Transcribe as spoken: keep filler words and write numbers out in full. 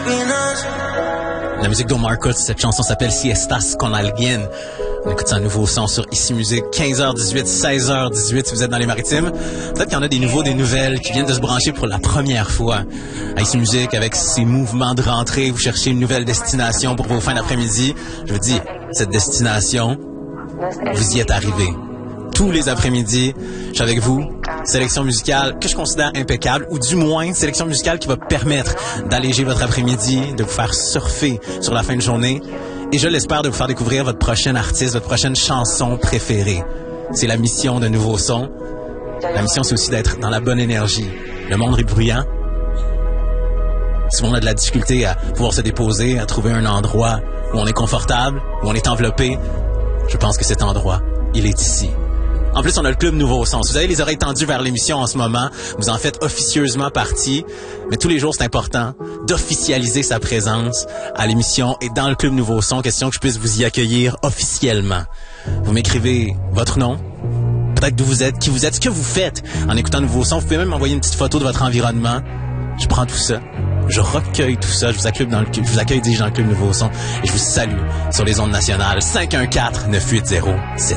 La musique d'Omar Coates, cette chanson s'appelle Si Estas Con Alguien. On écoute un nouveau son sur Ici Musique, quinze heures dix-huit, seize heures dix-huit si vous êtes dans les Maritimes. Peut-être qu'il y en a des nouveaux, des nouvelles qui viennent de se brancher pour la première fois. À Ici Musique, avec ses mouvements de rentrée, vous cherchez une nouvelle destination pour vos fins d'après-midi. Je vous dis, cette destination, vous y êtes arrivé. Tous les après-midi, je suis avec vous. Sélection musicale que je considère impeccable, ou du moins sélection musicale qui va permettre d'alléger votre après-midi, de vous faire surfer sur la fin de journée, et je l'espère de vous faire découvrir votre prochain artiste, votre prochaine chanson préférée. C'est la mission de Nouveau Son. La mission, c'est aussi d'être dans la bonne énergie. Le monde est bruyant. Souvent, on a de la difficulté à pouvoir se déposer, à trouver un endroit où on est confortable, où on est enveloppé. Je pense que cet endroit, il est ici. En plus, on a le club Nouveau Son. Si vous avez les oreilles tendues vers l'émission en ce moment, vous en faites officieusement partie. Mais tous les jours, c'est important d'officialiser sa présence à l'émission et dans le club Nouveau Son. Question que je puisse vous y accueillir officiellement. Vous m'écrivez votre nom, peut-être d'où vous êtes, qui vous êtes, ce que vous faites en écoutant Nouveau Son. Vous pouvez même m'envoyer une petite photo de votre environnement. Je prends tout ça. Je recueille tout ça. Je vous accueille dans le, je vous accueille, dis-je, dans le club Nouveau Son. Et je vous salue sur les ondes nationales. cinq un quatre, neuf huit zéro, sept